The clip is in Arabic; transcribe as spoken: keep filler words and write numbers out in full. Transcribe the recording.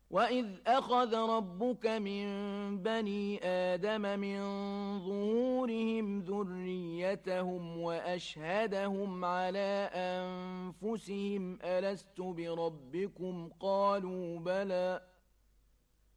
وَإِذْ أَخَذَ رَبُّكَ مِن بَنِي آدَمَ مِن ظُهُورِهِمْ ذُرِّيَّتَهُمْ وَأَشْهَدَهُمْ عَلَىٰ أَنفُسِهِمْ أَلَسْتُ بِرَبِّكُمْ ۖ قَالُوا بَلَىٰ